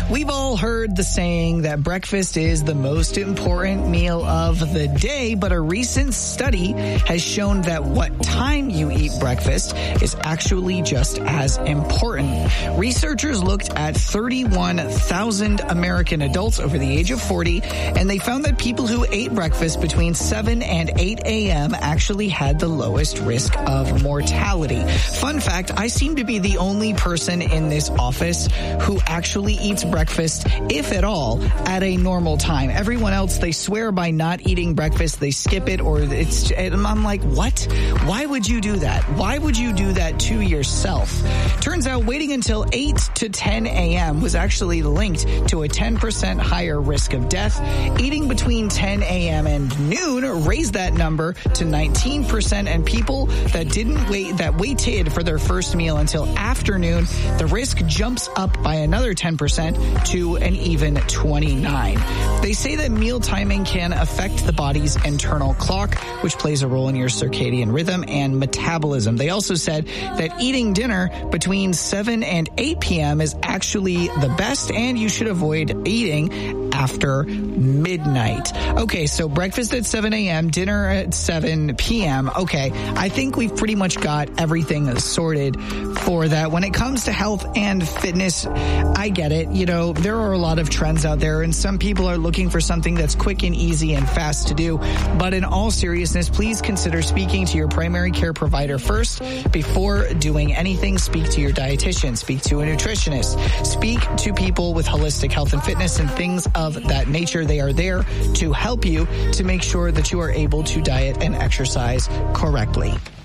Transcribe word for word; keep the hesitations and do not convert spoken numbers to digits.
We've all heard the saying that breakfast is the most important meal of the day, but a recent study has shown that what time you eat breakfast is actually just as important. Researchers looked at thirty-one thousand American adults over the age of forty, and they found that people who ate breakfast between seven and eight a.m. actually had the lowest risk of mortality. Fun fact, I seem to be the only person in this office who actually eats breakfast, if at all, at a normal time. Everyone else, they swear by not eating breakfast, they skip it, or it's, and I'm like, what? Why would you do that? Why would you do that to yourself? Turns out waiting until eight to ten a.m. was actually linked to a ten percent higher risk of death. Eating between ten a.m. and noon raised that number to nineteen percent, and people that didn't wait, that waited for their first meal until afternoon, the risk jumps up by another ten percent to an even twenty-nine. They say that meal timing can affect the body's internal clock, which plays a role in your circadian rhythm and metabolism. They also said that eating dinner between seven and eight p.m. is actually the best, and you should avoid eating after midnight. Okay, so breakfast at seven a.m., dinner at seven p.m. Okay, I think we've pretty much got everything sorted for that. When it comes to health and fitness, I get it. You know, there are a lot of trends out there, and some people are looking for something that's quick and easy and fast to do. But in all seriousness, please consider speaking to your primary care provider first before doing anything. Speak to your dietitian, speak to a nutritionist, speak to people with holistic health and fitness and things of that nature. They are there to help you to make sure that you are able to diet and exercise correctly.